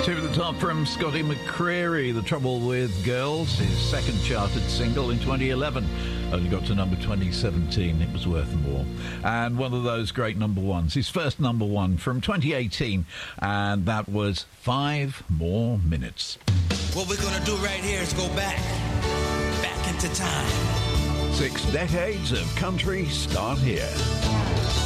Two at the top from Scotty McCreery, The Trouble with Girls, his second charted single in 2011. Only got to number 2017, It Was Worth More. And one of those great number ones, his first number one from 2018, and that was 5 More Minutes. What we're going to do right here is go back into time. 6 decades of country start here.